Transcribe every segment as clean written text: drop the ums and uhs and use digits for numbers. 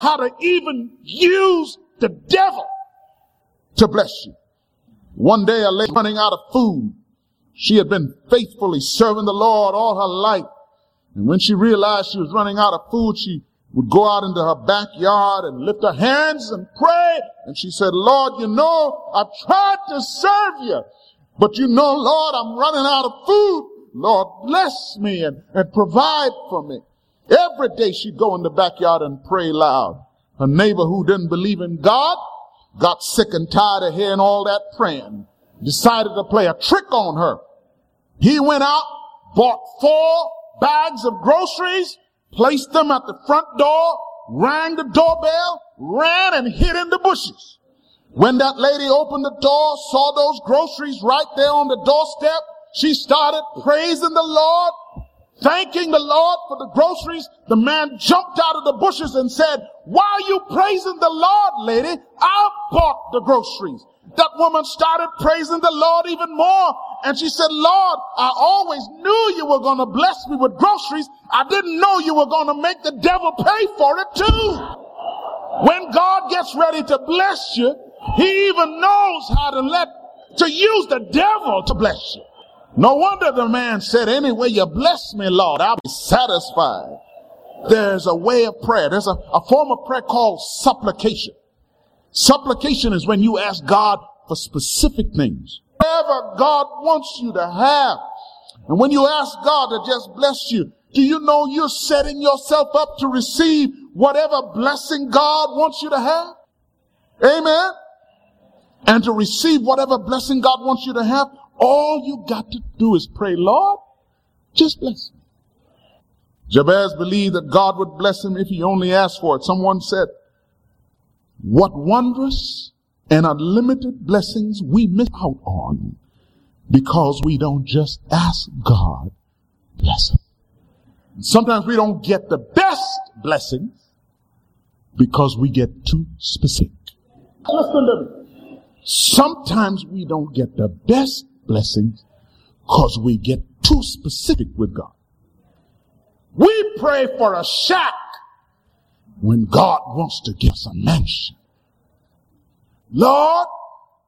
how to even use the devil to bless you. One day a lady running out of food. She had been faithfully serving the Lord all her life. And when she realized she was running out of food, she would go out into her backyard and lift her hands and pray. And she said, Lord, you know, I've tried to serve you, but you know, Lord, I'm running out of food. Lord, bless me and provide for me. Every day she'd go in the backyard and pray loud. Her neighbor who didn't believe in God got sick and tired of hearing all that praying, decided to play a trick on her. He went out, bought 4 bags of groceries, placed them at the front door, rang the doorbell, ran and hid in the bushes. When that lady opened the door, saw those groceries right there on the doorstep, she started praising the Lord, thanking the Lord for the groceries. The man jumped out of the bushes and said, why are you praising the Lord, lady? I bought the groceries. That woman started praising the Lord even more. And she said, Lord, I always knew you were going to bless me with groceries. I didn't know you were going to make the devil pay for it too. When God gets ready to bless you, he even knows how to use the devil to bless you. No wonder the man said, anyway you bless me, Lord, I'll be satisfied. There's a way of prayer. There's a form of prayer called supplication. Supplication is when you ask God for specific things. Whatever God wants you to have. And when you ask God to just bless you, do you know you're setting yourself up to receive whatever blessing God wants you to have? Amen. And to receive whatever blessing God wants you to have, all you got to do is pray, Lord, just bless me. Jabez believed that God would bless him if he only asked for it. Someone said, what wondrous and unlimited blessings we miss out on because we don't just ask God, bless him. Sometimes we don't get the best blessings because we get too specific. Listen to me. Sometimes we don't get the best blessings because we get too specific with God. We pray for a shack when God wants to give us a mansion. Lord,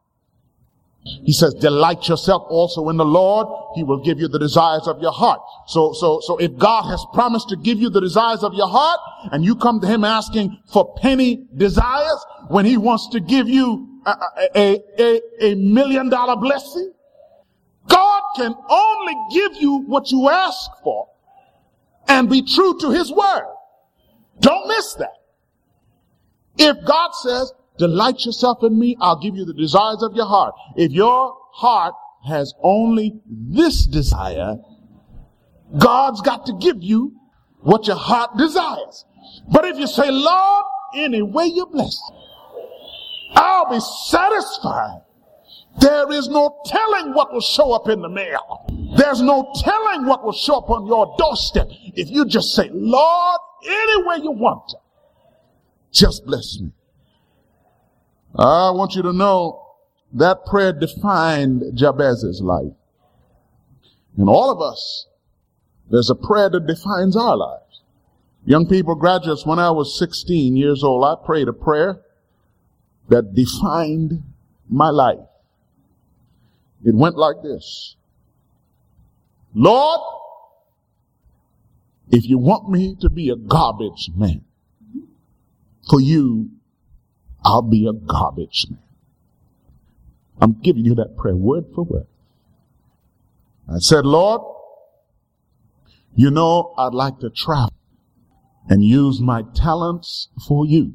he says, delight yourself also in the Lord. He will give you the desires of your heart. So if God has promised to give you the desires of your heart and you come to him asking for penny desires when he wants to give you a $1 million blessing, God can only give you what you ask for and be true to his word. Don't miss that. If God says, delight yourself in me, I'll give you the desires of your heart. If your heart has only this desire, God's got to give you what your heart desires. But if you say, Lord, any way you bless, I'll be satisfied. There is no telling what will show up in the mail. There's no telling what will show up on your doorstep. If you just say, Lord, any way you want to, just bless me. I want you to know that prayer defined Jabez's life. And all of us, there's a prayer that defines our lives. Young people, graduates, when I was 16 years old, I prayed a prayer that defined my life. It went like this. Lord, if you want me to be a garbage man, for you, I'll be a garbage man. I'm giving you that prayer word for word. I said, Lord, you know I'd like to travel and use my talents for you.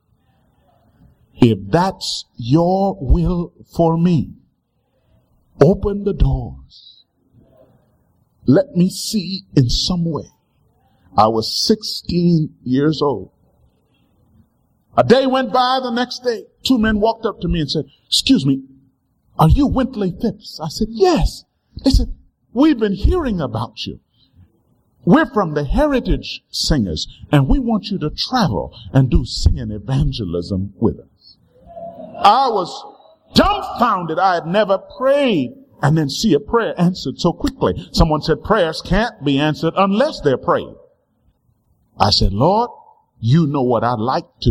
If that's your will for me, open the doors. Let me see in some way. I was 16 years old. A day went by, the next day, 2 men walked up to me and said, excuse me, are you Wintley Phipps? I said, yes. They said, we've been hearing about you. We're from the Heritage Singers, and we want you to travel and do singing evangelism with us. I was dumbfounded. I had never prayed and then see a prayer answered so quickly. Someone said prayers can't be answered unless they're prayed. I said, Lord, you know what I'd like to